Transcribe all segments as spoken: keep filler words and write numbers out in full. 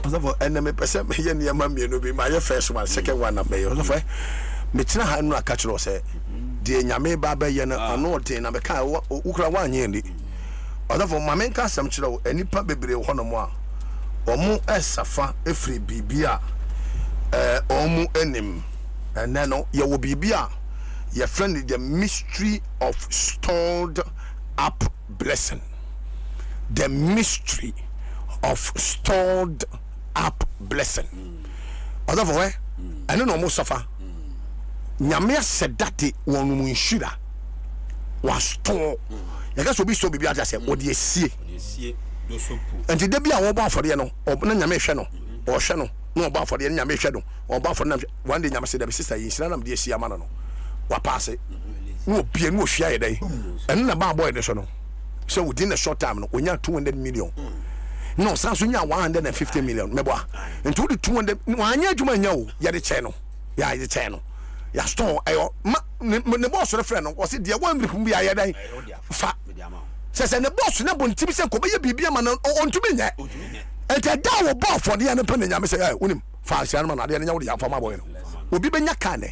for enemy person me ye niam me no be my first one second one na me so for me tena ha no aka kire o say de nyame ba ba ye na ano ten na be ka ukura wanye ndi so for mama nka asem kire o anipa bebre ho no mo a omu esafa efri bibia eh omu enim and then ye wo bibia your friend the mystery of stored up blessing. The mystery of stored up blessing. Other way, I don't know most suffer. Nyamia said that the one who shira was stored. You guys will be so be as I said, what do you see? And today be a woman for the no, or Nyame channel, or channel, no about for the Nyame shadow, or about for one day Nyama said, the sister is Lanam de Siamano. What pass it? No, be no share day. And about boy, the son. So within a short time, when you have two hundred million. No, sounds when you have one hundred fifty million. Meboa. And to the two hundred, one year to my know, you the channel. Yeah, the channel. Ya stone, I the boss of the friend was it the one who be a day. Fat. Says, and the boss never want to be said, be a man on to me. And I down a bar for the independent. I say, I win him. Fast, I didn't know the for my boy. Will be Benyakane.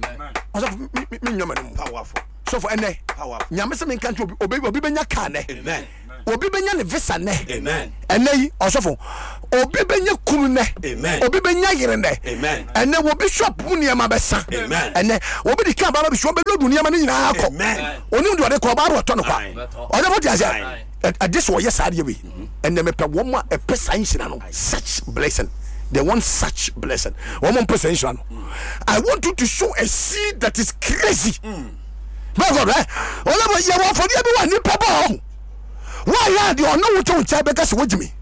Amen. Powerful. So for any power, Yamasan country obey will be Benyakane. Amen. Obi benya ne visa ne. Amen. Ene osofo. Obi benya kunu ne. Amen. Obi benya yire ne. Amen. Ene obi shop mu ne ma besa. Amen. Ene obi di kan baba bi shop be do ne ma ne nyina akọ. Amen. Oni do de ko ba ro to no kwa. Oje fo dia say. This wo yes ade we. Ene me pe wo ma e pesa nhyira no. Such blessing. They want such blessing. One more person. I want you to show a seed that is crazy. My God, eh? All of you want for the everyone, you papa. Why are you on no to tell because with me?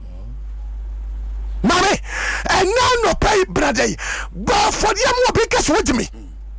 Mammy, and now no pay brother, but for the more because with me.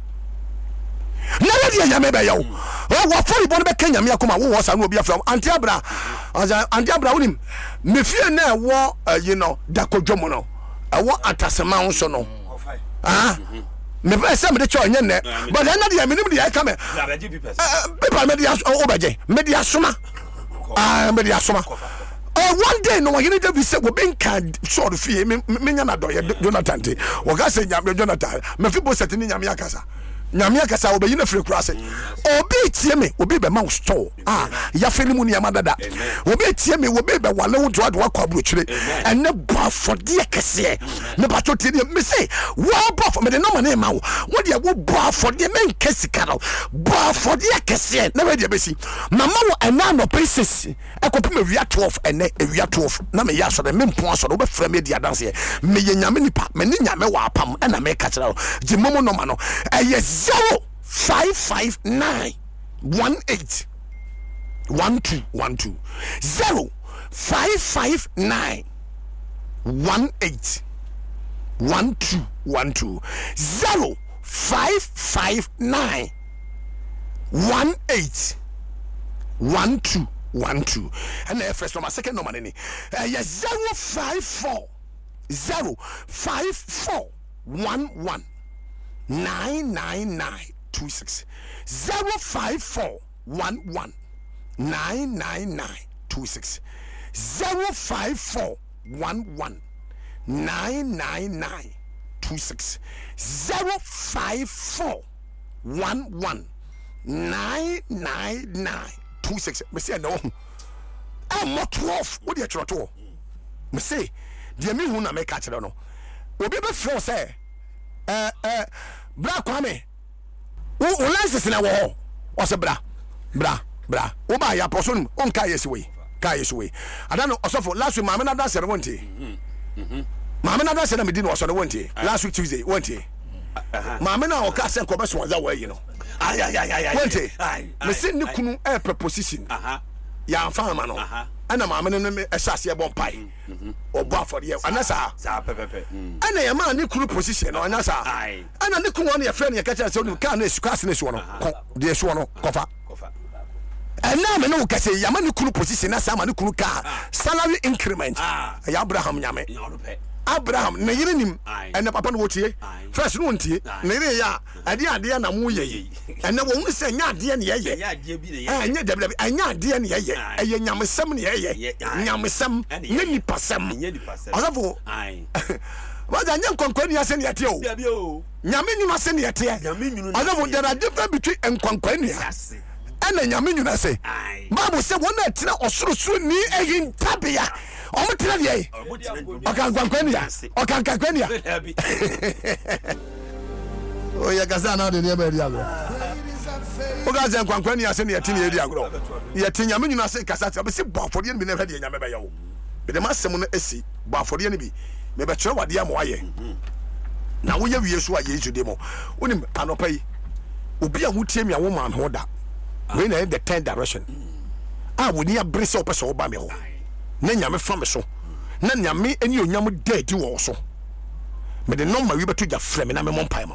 Never dear Yamebayo. Oh, what for you want to Kenya? Yakuma was and will be from Antiabra. As Antiabra with him. Me fear now, war, you know, Dako Jomono. I want atasema unso no. Ah. Me be say me de cho yen ne. But na de me nim de I come. People me de obaje. Me de asoma. Ah, me de asoma. Oh, one day no you need to say we been can sort of fee me me nya na do Jonathan te. O ga say nya Jonathan. Me fi bo set ni nya me akasa. Nyamia kasa obeyi na free cross obi tie me obi be ma store ah ya feli mu niam dada obi tie me obi be wale wo do adwa kwa brochire ene ba for de kese me ba to tie me say wa ba for me de no man ma wo wo de wo ba for de men kese karo ba for de kese na we de be si mama wo ena no pieces e ko me wia twelve ene e wia twelve na me ya so de me mpon so de wo fra me dia dance me ye nyame nipa me ni nyame wa apam ena me ka kira je momo no ma no e yes zero five five nine one eight one two one two zero five five nine one eight one two one two zero five five nine one eight one two one two and the first number second number any uh, yes zero five four zero five four one one nine nine nine two six zero five four one one nine nine nine two six zero five four one one nine nine nine two six zero five four one one nine nine nine two six. Me say no. I'm not twelve. What do you try to? Me say, dear me who na make catch no. Obi be for say. Eh eh bra kwame wo o license na wo o se bra bra bra wo ba ya person on ka yes we ka yes we ada no osofo last week mama na dance na wonte mhm mama na dance na me di no so na wonte last week Tuesday wonte mama na o ka se ko be so za wa yi no ay ay ay ay wonte me se ni kunu e preposition aha ya fa ma no ana mama no me esase e bon pai obo afori e anasa sa pepepe ana ya ma ni kunu position no anasa ana ni kunu no ya friend ya kacha se o ka na esu class na esu no ko de esu no kofa kofa ana me no ka se ya ma ni kunu position na sa ma ni kunu ka salary increment ya Abraham nyame Abraham ne yere nim ene papa no wotie first no ntie ne yere ya ade ade na mo ye ene wo hu se nya ade ne ye nya ade bi ne ye eh nya dabi anya ade ne ye ye eye nyamesem ne ye ye nyamesem ne nipasem asafo ai waza nya nkonkwan ni ase ne yete o nyame nyuna ase ne yete asafo there are different between nkonkwan ni ene nyame nyuna ase bible say wona tira osorosoro ni eyin tabia omo tira de okan kwankwan ni okan kwankwan ni o ya gaza na de ne ba ri agro o ga zen kwankwan ni ase ne yete ne ri agro yete nyame nyuna ase kasa ta be se bo afode ni bi na hade nyame ba yawo be de masem no esi bo afode ni bi me be kire wade am waye na wo ya wie so aye isu de mo onim anopai obi a wutie mi a wo man ho da we na the ten direction ah wo ni abrese o pese o ba me ho na nyame fa me so na nyame eni onyam deadi wo so me de no ma wi beto ja frame na me mo mpai mo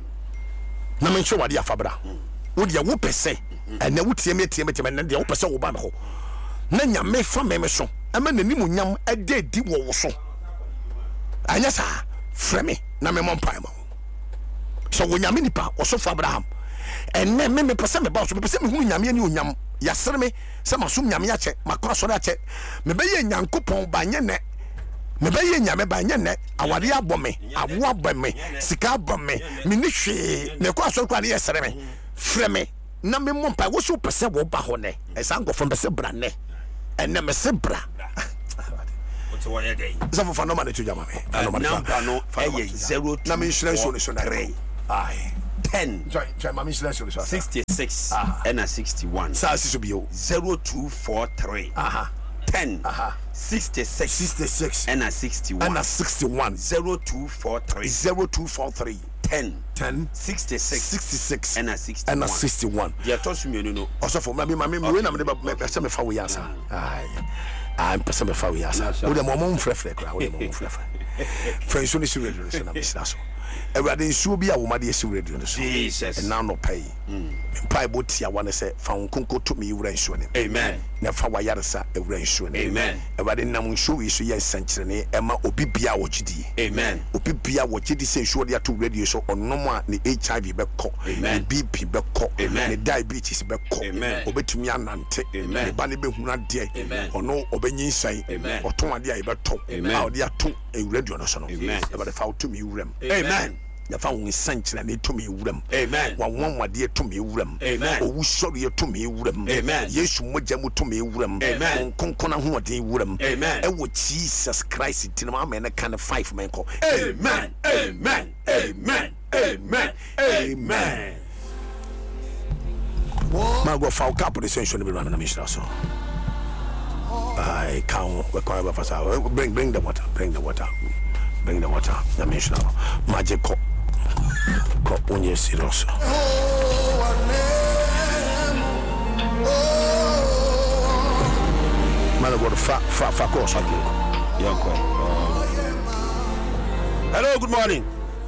na me nche wade afabra wo de wo pese ene wutie me tie me tie me na de wo pese wo ba me ho na nyame fa me me so ama nanim onyam deadi wo so anya sa frame na me mo mpai mo so wo nyame nipa wo so fa Abraham enne me me pese me ba so me pese me hu nyame ani onyam yasere me se masum nyame ya che makora so da che me be ye nyankopon ba nye ne me be ye nyame ba nye ne awade abome awo abome sika abome me ni hwe me kwa so kwa ne yasere me frame na me mo mpa wo so pese wo ba ho ne esa ngofo pese bra ne enne me se bra so what you dey so for no man to jama me number no eh zero na me insurance so so three ai ten try try my insurance so sixty-six and a sixty-one sa si so bio zero two four three aha ten aha sixty-six sixty-six and a sixty-one and a sixty-one zero two four three zero two four three ten ten sixty-six sixty-six and a sixty-one and a sixty-one ya tosu me no also for me me me na me be se me fa we yasa ai I'm person me fa we yasa wo de mo mo mfrefre kra wo de mo mfrefre friends so ni si radio so na me so everybody nsuo bi a wo ma de si radio so Jesus and now no pay mpai botia wane se fa nkonko to me wura nsuo ne amen na fa wa yaresa ewura nsuo ne amen everybody nam nsuo yi so ye sankire ne ema obi bia wo gidi amen obi bia wo gidi se nsuo de ato radio so onomo a ne H I V be ko ne B P be ko ne diabetes be ko obetumi anante ne ba ne be huna de ono obenyinsan oton ade a ye be to a ode ato radio no so no everybody fa to me wuram amen ya fa won sankire ne to me wuram amen wa won wade to me wuram owu sori ye to me wuram yesu mogya mu to me wuram konkona ho wade wuram e wo Jesus Christ tinama amen kan five men ko amen amen amen amen amen ma go fa ka po senso ne be na me shira so I can't we call for bring bring the water bring the water bring the water na me shira magic ko ko onye serious man go fa fa fa ko so yonko hello good morning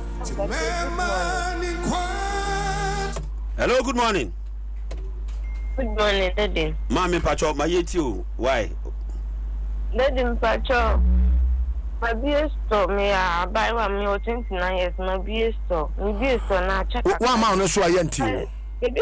hello good morning good morning daddy mami pacho ma yeti o why daddy pacho my B S store me a buy one me o twenty-nine years my B S store me B S store na check one man no so ayenti o baby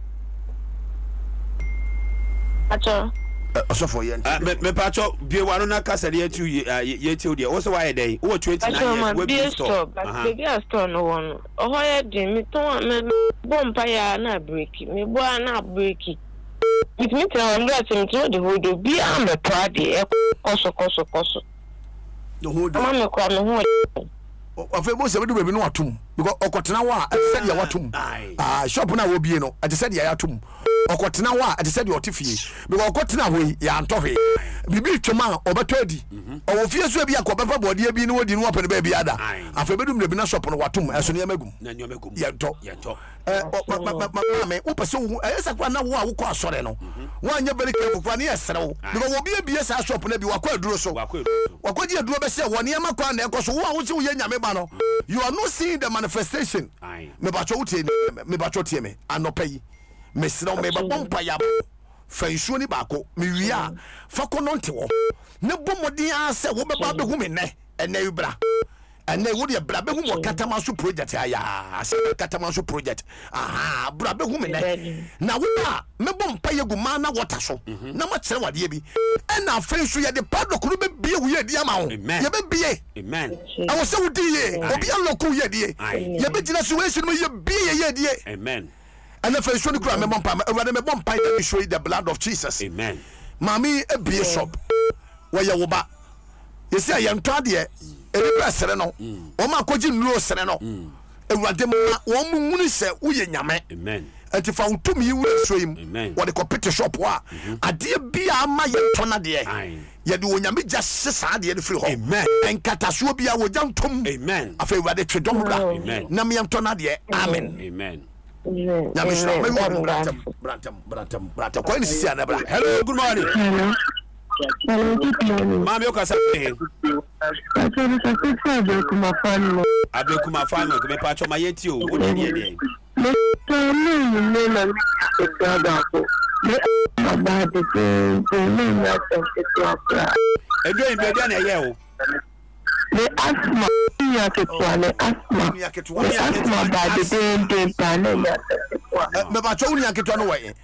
pacho also for yenti me me pacho bie wano na kasa de yeti yeti o de wo so why dey wo twenty-nine years we B store but baby store no one o ho ye de me ton me bompa ya na break me bo na break it me tell am that me to the hold be am a party e koso koso koso the hold mama kwa me ho afa bo se be do be no atum because okotena wa said ya watum ah shop na wo bie no ati said ya atum okotena wa ati said ya otifie because okotena ho ya antohwe bibi twema obeto adi owo fie so bi akobefa bode bi no odi no open ba bi ada afa be do me na shop no watum eso ne yamagum na nyomagum ya to ya to eh me wo pese wo esa kwa na wo a wo kwa sore no wo anya very careful kwa ne yeserew because obi ebie sa shop na bi wakwa aduro so wakwa ji aduro be se wo ne yama kwa na ekoso wo a wo chi wo ye nyame ba no you are not seeing the manifestation me ba cho utie me ba cho tie me anopa yi me sira me ba bompa ya fa nsuo ni ba ko me wi a fa ko no nte wo ne bomodin a se wo be ba be hu me ne ene ubra and then what you brabe who mo Katamanso project aya say Katamanso project aha brabe who me na wo ba me bom pa yegu mana water so na ma kire wade bi and na fe so ye de padlock no be bie wo ye de ama ho ye be bie amen I was so die obi aloko ye de ye be gina so we so ye bie ye de amen and if I show the crowd me bom pa me me bom pa me show the blood of Jesus amen mami e bie shop wo ye wo ba ye say ye ntwa de e sere no o ma koji nuro sere no ewurade ma wo mu munu se wo ye nyame amen enti fa utumi wu so yim wo de compete shop wa ade bia ma ye tona de ye de onyame gya sesa de free ho amen enkataso bia wo gya ntom amen afa ewurade twedom bra na me tona de amen amen nyame so me wo bratam bratam bratam bratam ko ni sisi ana bra. Hello, good morning. Hello, good morning. Mami, oka sa fe. Actually, I think I will come up and Abe kuma fano, me pa choma yeti o. Wo ni de. me tell me me na me to brother ko. Me about the the me na to to Edo in bia na ye o. me asthma ya ke to me asthma. Ni aketu Me asthma ba the day day pa na ya to. me ba cho ni aketu no we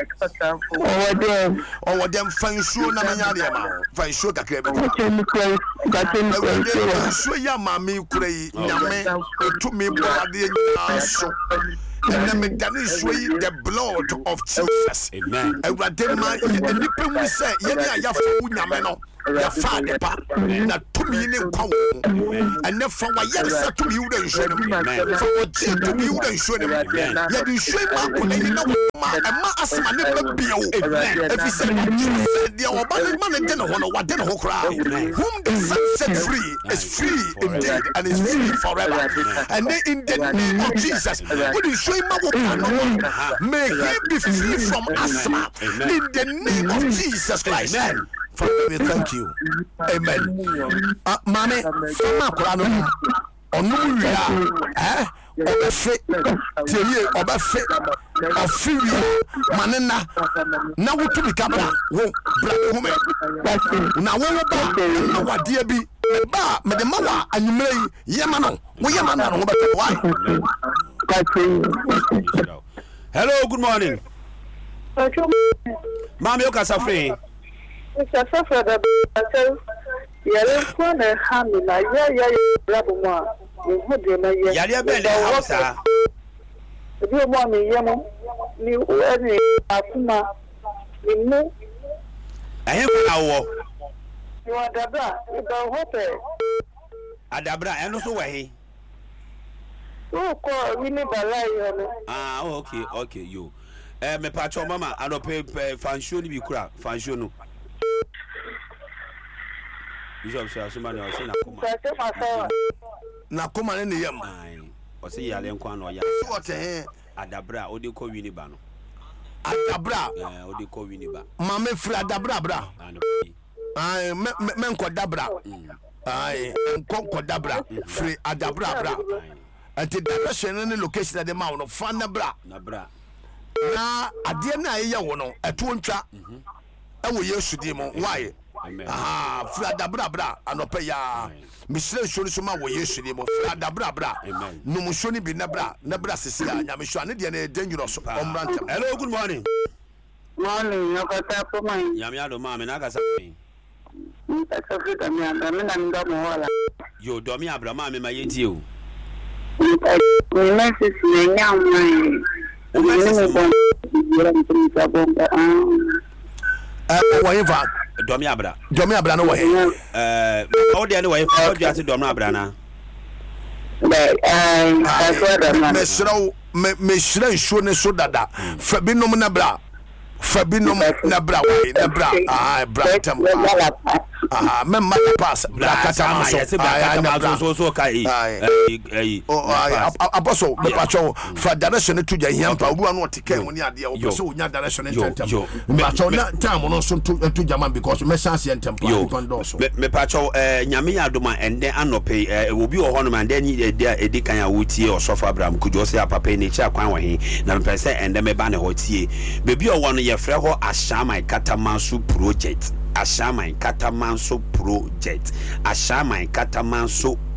Oh, dem. o dem fansuo na manya de ma fansuo kakra be What you call got in fansuo ya ma me kura yi nyame etumi bo ade nyina so and me dane so yi the blood of Jesus Amen. ewurade ma nipa mu se ye ne ayafa wu nyame no ya fa de pa na tumi ne kwa wo and fa wa ye se tumi wu de nsuo ne fa wo ti tumi wu de nsuo ne ye de nsuo ma ko ne na ma e ma asma ne ba bia wo e fi se de o ba ne ma ne de no ho no wa de no ho kra whom the sun set free is free indeed and is free forever and then in the name of Jesus what is showing ma wo may he be free from asthma in the name of Jesus Christ. Father, we thank you. Amen. Uh, Mame, fama kurano onu wia eh obefe tiye obefe ofiri manena na wutumi kabra wo bra hume na wo wo ba na wade bi ba me de mawa anyumre yema no wo yema no ho beta why. Hello, good morning. Mami, oka sa fe. It's a suffer the battle. Yellow one and Hamina, yeah, yeah, Rabuma. You would be my Yalia Belle Hausa. If you want me, Yaman, you any Akuma, you know, I have now. you are the bra, you don't hope it. Adabra, and also why. Oh, call Winnie Balay. Ah, okay, okay, you. Eh, me pacho mama, I don't pay fansho ni bi kura, fansho no. Bishop say asuma na say na kuma. Na kuma ne yam. Ai, o say yale nkwa na o ya. What eh Adabra, o de ko wini ba no. Adabra. Eh, o de ko wini ba. Mame free adabra bra. Ai me me nko dabra. Ai nko nko dabra. Free adabra bra. Ati direction ne location de ma no fa na bra. Na bra. Na ade na ye wo no eto ntwa. E wo Yesu di mo why? Ah, free adabra bra anope ya. Misre nsuo so ma wo Yesu di mo free adabra bra. No mo so ni bi na bra, na bra sisi ya nyame so ane de na dangerous omrantem. Hello, good morning. Morning, you got up for mine. Yami ado mama na kasa fe. That's a good man, and I'm not more. Yo, do mi abra mama ma yenti o. We message me now, mine. O message. Eh, wo yin fa Do mi abra. do me abra no wo he. Eh, o de ne wo he fa do ati do no abra na. But I, that's what I'm Me sraw me me sra nsuo ne so dada. Fa binom na bra. Fa binom na bra wo na bra. Ah, bra tem. Ah, me ma pass bra kata ma so. Ah, na bra so so kai. Eh, eh. Oh, apostle me pacho fa direction to ja hiampa obu anu otike mu ni ade o so unya direction tentem. Me pacho na time no so to to jaman because me chance yentem pa kondo so. Me pacho eh nyame adoma ende anope eh obi o hono man den edi kan ya wotie osofa Abraham kujo se apapa ni cha kwan wo he na me pese ende me ba ne hotie. Bebi o wono ye frɛ ho Ashaman Katamanso project. Ashaman Katamanso project. Ashaman Katamanso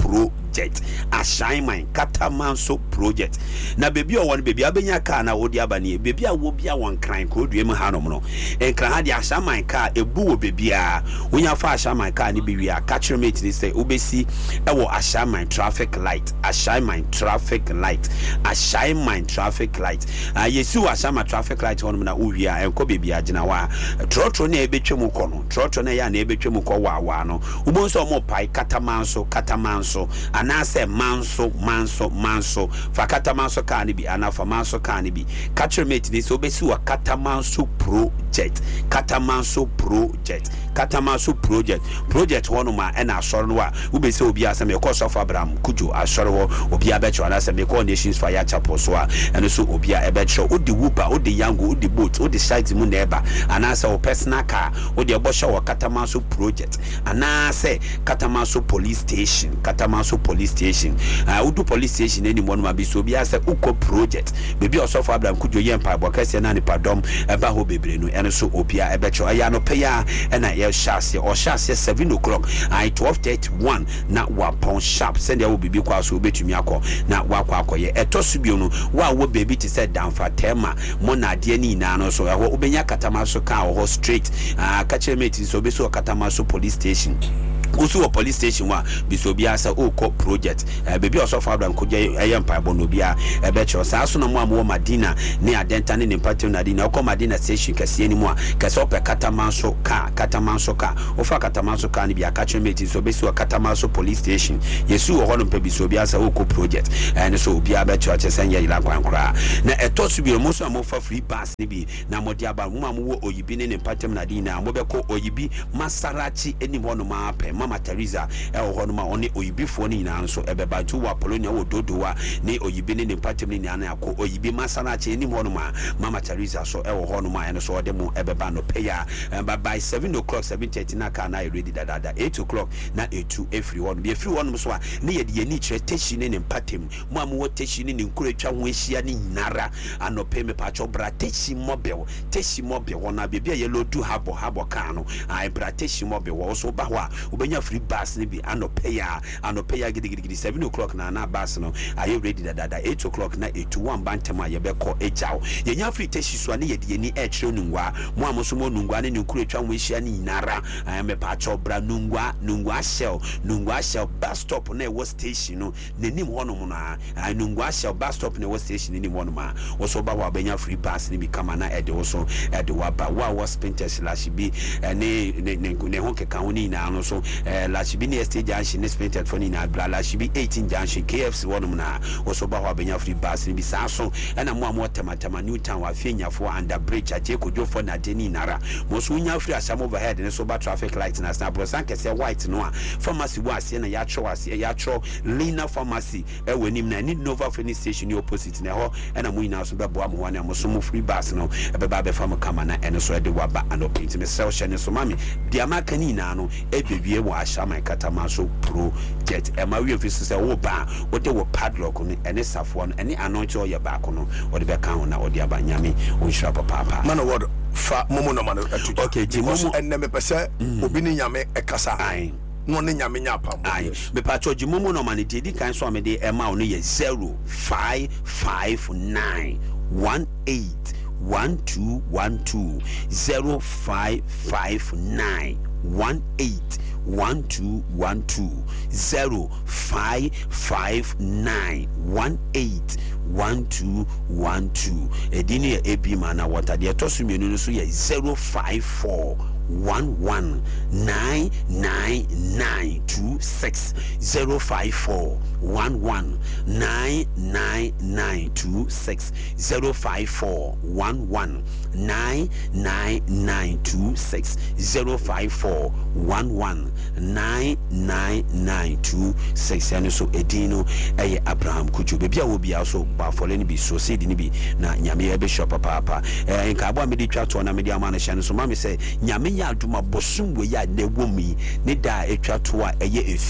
project assignment Katamanso project na baby o won baby abenya car na wodi abane baby a wo bia won kran ko due mu hanom no enkran ha de assignment car ebu wo baby a wonya fa assignment car ni bi wi a catcher mate ni say obesi e wo assignment traffic light assignment traffic light assignment traffic light ah yesu assignment traffic light won na wo wi a enko baby agina wa trotro na ebetwem ko no trotro na ya na ebetwem ko wa wa no ubon so mo pai Katamanso Katamanso anase manso manso manso fa Katamanso ka ni bi anafa manso ka ni bi catcher mate ni so obesi wa Katamanso project Katamanso project Katamanso project project one ma ena asoro no a ubesi obi asem e course of Abraham Kujo asoro wo obi abecho anase me call Nations Fire Chapel so a eno so obi abecho odi wuba odi yango odi boat odi site mu na eba anase o personal car odi ebosha wa Katamanso project anase Katamanso police station Katamanso police station uh, udu police station any one ma bi so obi ase uko project bebi osof Abraham Kujo ye mpa bokase na ni padom eba ho bebre no eno so obi abecho aya no peya ena ye shase or shase seven o'clock I twelve thirty-one na wapon sharp send ya wo bibi kwa so obetumi akọ na wakọ akọye etosu bio no wa wo baby ti said down for tema mo na de ni na no so eho obenya Katamanso ka ho straight ah catcher mate so be so Katamanso police station Usu police station wa bisobi asa oko project eh, baby osof Abraham Kujo eyem pa bono bia ebecho sa so na mo am Madina ne adenta ne nimpatem na dina oko Madina station kase ni mo a kase ope Katamanso ka Katamanso ka ofa Katamanso ka ni bia catcher mate so be so Katamanso police station yesu ho no pe bisobi asa oko project and so obi abecho achesen ye ila kwankra na etosu bi mo so amofa free pass ni bi na modi aba mo am wo oyibi ne nimpatem na dina mo be ko oyibi Masarachi eni mo no ma pe Mama Teresa e ho no ma oni oyibifo ni nyina nso ebeba tu wa Polonia wo dodowa ne oyibi ne nimpatem ni nyana akọ oyibi Masarachi ni ho no ma Mama Teresa so e ho no ma ene so ode mu ebeba no peya by seven o'clock seven thirty na ka na ready dadada eight o'clock na etu every one be every one so a ne ye de ni kire teshi ne nimpatem mu am wo teshi ne nkuretwa ho ehia ni nyinara anope me pa cho bra teshi mobile teshi mobile na bebia ye lodu habo habo ka no ai bra teshi mobile wo so ba ho a obenya free bus ni bi anopeya anopeya gidigidi seven o'clock na na bus no are you ready dadada eight o'clock na eighty-one bantama ye be ko ejaw ye nya free teshi so ne ye de ni e kire nungwa mo amoso mo nungwa ne nkuretwa ho ehia ni nyinara ai me pa cho bra nungwa nungwa shell nungwa shell bus stop na wo station no nenim hono mo na ai nungwa shell bus stop na wo station nenim hono ma wo so ba ho abenya free bus ni bi kama na e de wo so e de wa ba wa wo spinter slash bi ne ne ne ho keka ho ni na no so eh la Shibini Estate Junction is painted for Nina Bra la Shibi eighteen Junction K F C one na also ba abenya free bus ni bi saso na mo am watematama New Town wa fienya for under bridge aje kojo for na deni nara mo so nya free asam overhead ne so ba traffic light na snap bro san kese white no a pharmacy wa ase na ya cho ase ya cho Lina pharmacy e wanim na ni Nova Fini station ni opposite na ho na mo ina so be bo am ho na mo so mo free bus no e be ba be fam kama na ene so e de wa ba and paint me sell share so mami dia maka ni na no e bewie wa Assignment Katamanso project e ma we office say wo ba wo de wo padlock no ene safo no ene anointing o ye ba ko no wo de be kan ho na wo de abanyame wo hira papa man of word fa momo no man atuja okay ji momo enne me pese obi ni nyame e kasa ai no ne nyame nya pam ai me pa cho ji momo no man di di kan so am de e ma no ye zero five five nine one eight one two one two zero five five nine one eight one two one two zero five five nine one eight one two one two edini ebi mana water de to so mienu no so ye zero five four one one nine nine nine two six zero five four one one nine nine nine two six zero five four one one nine nine nine two six zero five four one one nine nine nine two six and so edino eye Abraham Kujo bebi a wo bia so ba fole ni bi so se di ni bi na nyame e be shop papa eh nka abo me di twa to na me di amana hye so ma me se nyame ya aduma bosum we ya na womi ne da etwa to a eye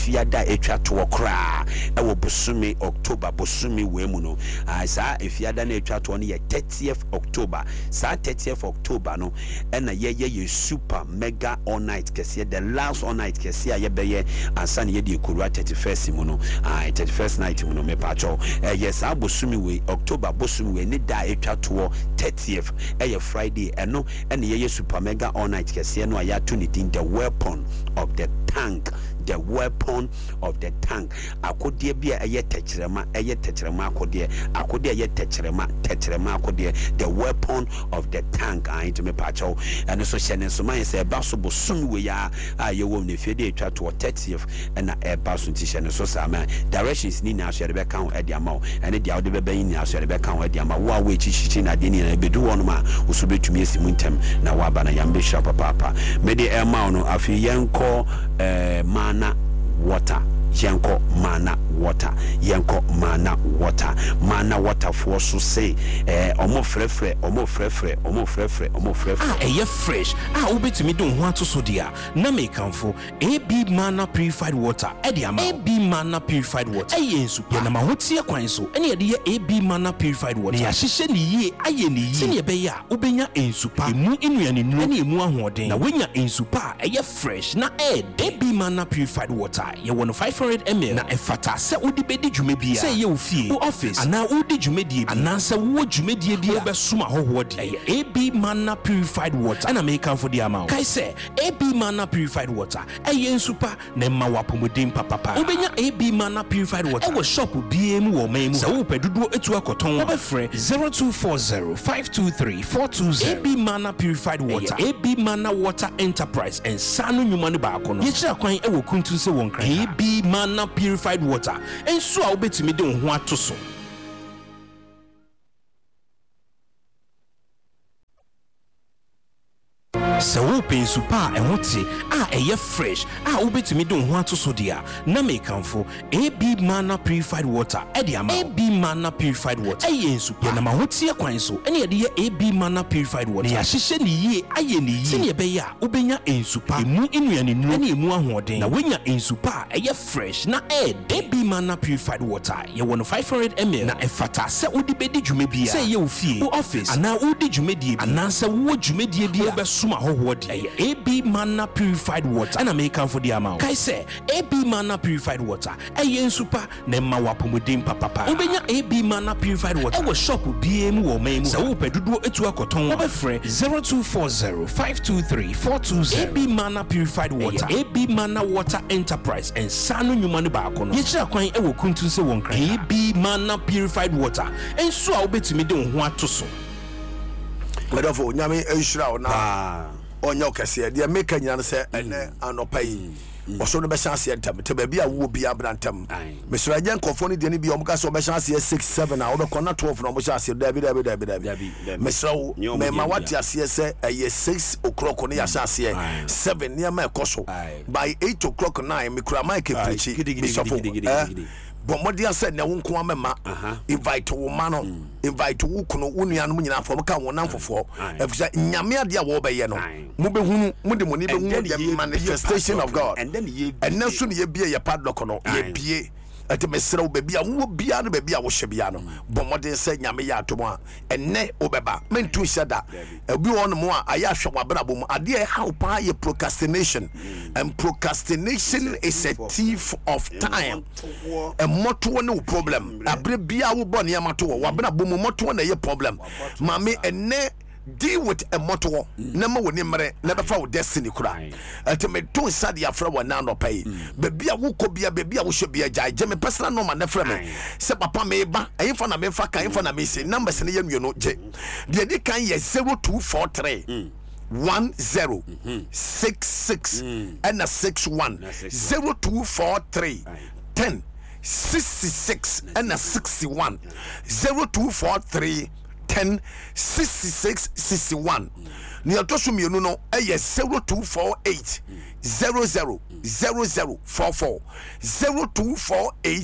efiada etwa to kra e wo bosumi October bosumi we mu no sa efiada na etwa to no ye thirtieth October sa thirtieth October no e na ye ye super mega all night kese the last all night kese a ye be ye ansa na ye de Kurwa thirty-first mu no ah thirty-first night mu no me pa cho e ye sa bosumi we October bosumi we ni da etwa to thirtieth e ye Friday e no e na ye ye super mega all night kese no ya to ni din the weapon of the tank the weapon of the tank akodie bia eye techrema eye techrema akodie akodie eye techrema techrema akodie the weapon of the tank ah into me pacho and so shene so man say ba so bosum we ya aye wo ne fede etwa to thirtieth and na e ba so ti shene so sama directions ni na so de be kan e dia ma and dia de be ben ni so de be kan e dia ma wo a we chichichi na de ni na be du won ma wo so betumi esimu ntem na wa ba na yambe sha papa papa me de e ma no afi yenko eh mana water yenko mana water yenko mana water mana water for so say eh omo frefre omo frefre omo frefre omo frefre ah eh fresh ah obetumi don ho ato so dia na me kanfo A B mana purified water e dia ma A B mana purified water eh yensu ya na mahotie kwan so ene ye de A B mana purified water ya hihye ni yie aye ni yie sene be ya obenya ensu pa emu enuane nu ene emu ahoden na wenya ensu pa eh fresh na eh A B mana purified water ye won five hundred milliliters na efata se odi bedi dwuma bia se ye ofie o office ana odi dwumadie bi ana se wo dwumadie bia be suma hoho de A B mana purified water ana make am for the amount kai se A B mana purified water eye nsupa na ma wapomodin papa obenya A B mana purified water e wo shop bia mu wo man mu se wo peduduo etu akoton wo be frɛ zero two four zero five two three four two zero A B mana purified water A B mana water enterprise and sanu nyuma ne ba akono ye kira kwan e wo kuntu se won kran A B mana purified water and so a obetumi de ho ato so se wo pensu pa e hote a eye fresh a obetumi de ho ato so dia na me kanfo A B mana purified water e dia ma A B mana purified water e yensu pa na mahotie kwan so ene ye de A B mana purified water ya hihye ni yie aye ni yie sene be ya obenya ensu pa emu enuane nu ene emu ahoden na wenya ensu pa eye fresh na e A B mana purified water ye won five hundred milliliters na efata se odi bedi dwuma bia se ye ofie o office ana odi dwumadie bi ana se wo dwumadie bia be suma what A B mana purified water and I make am for the amount kai say A B mana purified water eye nsupa na ma wapomodin papa obenya A B mana purified water e wo shop bia mu wo man mu se wo peduduo etu akoton wo be frɛ zero two four zero five two three four two zero A B mana purified water A B mana water enterprise and sanu nyuma ne ba akono ye kira kwan e wo kuntu se won kran A B mana purified water en so a obetumi de ho ato so medofo nyame enhyira na onyo kese de make nyina se ene anopai oso no be chance entam te ba bia wo bia brantam mesra jan kofo ne de ne bia o mka so be chance six seven a wo be kona twelve no mo chance da bi da bi da bi da bi mesra me ma wati ase se eye six o'clock ne ya chance seven ne ma ekoso by eight o'clock nine me kura mic preach bishop but modia said na wonko amema invite wo ma no invite wo kuno wo nuanom nyina fo mka wo namfofo efisa nyame ade a wo be ye no mo be hunu mo de mo ni be hunu the manifestation of God and then ye and then so ye bia ye padlock no ye bie ati mesra wo bia wo bia no bia wo hye bia no but modin say nyame ya atomo a enne obeba mentu hyeda ebi won mo a aya hwe wabrabo mu ade e how pa ye procrastination and procrastination is a thief of time e moto no problem abre bia wo bone ya mato wo wabrabo mu moto na ye problem mame enne deal with a motto na ma woni mre na be fa wo destiny kura ateme to sade afra wona no pay baby a wo ko bia baby a wo hwe bia jai je me personal number na fra me se papa me ba ayinfa na me fa kan ayinfa na me se numbers ne ye no je de di kan ye zero two four three one zero six six and a six one zero two four three ten sixty-six and a sixty-one zero two four three ten sixty-six sixty-one ni atoso mienu no eye zero two four eight zero zero zero zero four four zero two four eight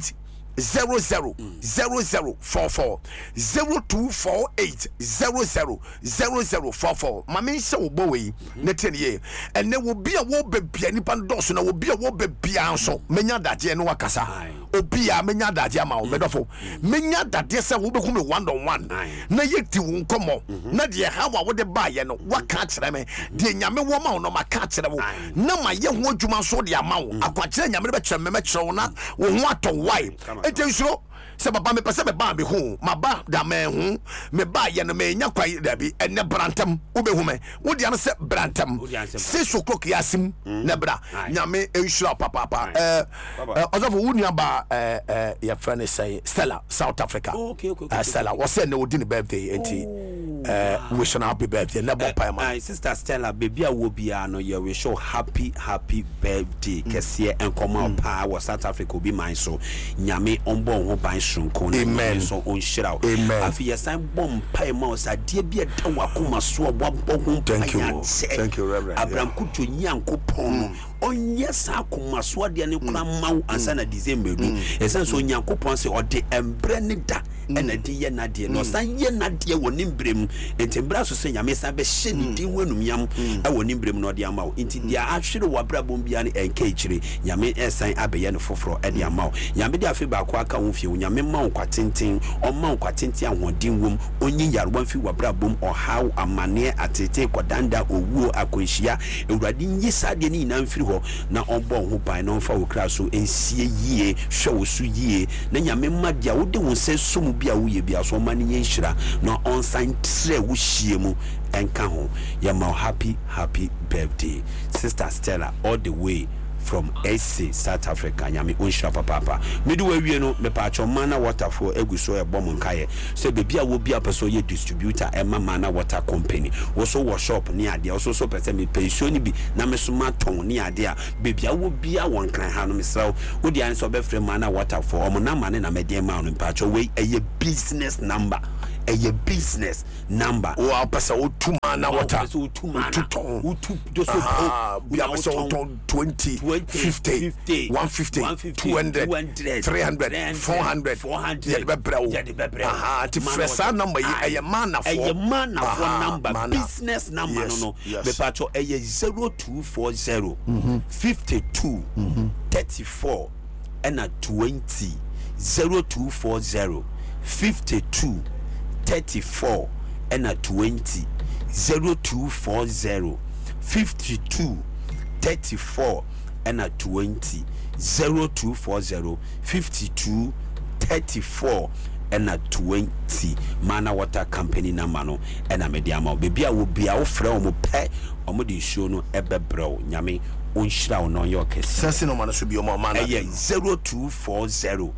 zero zero zero zero four four zero two four eight zero zero zero zero four four. Mami se wo bowe ne tenie ene wo bia wo bebia nipa ndoso na wo bia wo bebia nso menya dade no wakasa obia menya dade ama wo medofo menya dade se wo beku me one on one na yeti wo nkomo na de ha wa wo de ba ye no waka kire me de nyame wo ma wo no maka kire wo na ma ye ho adwuma so de ama wo akwa kire nyame be kire me me kire wo na wo ho aton wai etensuro se baba me pese me ba me hu ma ba da me hu me ba ye no me nya kwai da bi ene brantam wo be hu me wo dia no se brantam six o'clock yasim na bra nyame enhura papa papa eh ozofo wo nua ba eh eh ya friend say Stella South Africa Stella wo say na wo di ne birthday enti eh wish her happy birthday na bo pa ma sister Stella baby a wo bia no ye wish her happy happy birthday kese enkoma pa wo South Africa obi man so nyame onbo ho ban amen so on shira amen afi yesan bom pai ma osa de bia da wakoma so wabbo ho thank you thank you reverend Abraham kuto nyankopon onye sa akoma so de ne kura mawo ansa na December du yesan so nyankopon se ode embre ne da ena de ye na de no san ye na de woni mbrem entembra so se nyame sa be hye ni din wanum yam e woni mbrem no de amawo enti dia ahwere wabra bom bia ne enka ichire nyame esan abeye no foforo e de amawo nyame de afi ba ko aka wo fie nyame ma kwatenten o ma kwatenten ahoden wom onyi yarwan fi wabra bom o haw amane atete kodanda owuo akonhia ewurade nyi sade ni na mfiri ho na onbo ho ban no fa wo kra so ensie yie hwe wo su yie na nyame ma dia wo de wo se som bia wo ye bia so ma ne yenhira na on san tre wo hie mu enka ho ya ma happy happy birthday sister Stella all the way from S C South Africa nyame onhira papa papa medu wa wie no me pa cho mana water for eguso e bom nkaye se be bia wo bia peso ye distributor e ma mana water company wo so wo shop ni ade wo so so pese me pension bi na me so ma ton ni ade a be bia wo bia won kan ha no me sraw wo dia nso be free mana water for omo na mane na me de ma no pa cho we eye business number eye business number o apasa o two mana water o two mana ton o two do so bia me so ton twenty fifty one fifty two hundred three hundred four hundred yeah be brew aha ti fresa number eye mana for eye mana for number business number no no be pacho eye zero two four zero fifty-two thirty-four and a twenty zero two four zero fifty-two thirty-four and a twenty zero two four zero fifty-two thirty-four and a twenty zero two four zero fifty-two thirty-four and a twenty mana water company number no and a mediama baby will be our friend mo pe omo di show no ebe bro nyame onhira no your case sense no man so be omo mana zero two four zero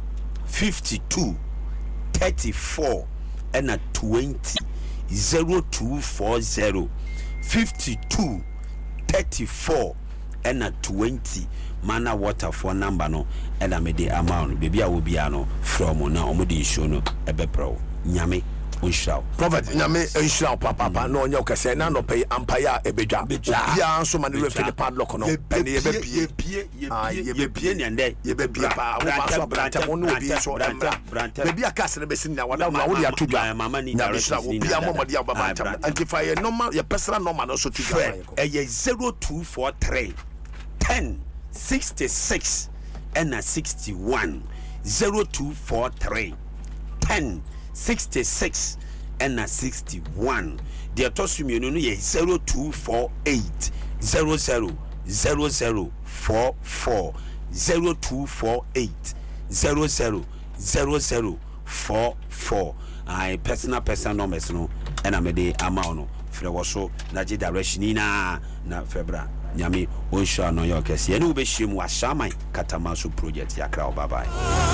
fifty-two thirty-four and a twenty zero two four zero fifty-two thirty-four and a twenty mana water for number no and a mede amount baby I will be ano from na omodi show no ebe pro nyame onhira prophet nyame onhira papa papa no onye okese na no pay empire ebedwa bia nso man refi the padlock no ene ye be bie bie ye be bie ne ende ye be bie pa wo ba so branta mo no obi so emra baby akase ne be sin na wada wo de atodwa mama ni nyame sha wo bia mo modi ababa tam antify normal ye personal normal no so tudwa eye zero two four three ten sixty-six and a sixty-one zero two four three ten sixty-six and a sixty-one the atosumi no ye zero two four eight zero zero zero zero four four zero two four eight zero zero zero zero four four I personal personal numbers no and I made the amount no frɛ wɔ so na gye direction na na febra nyame onhwa no yɛ kɛse ɛne wobɛhyia mu ahyɛman katamaso project yakra bye bye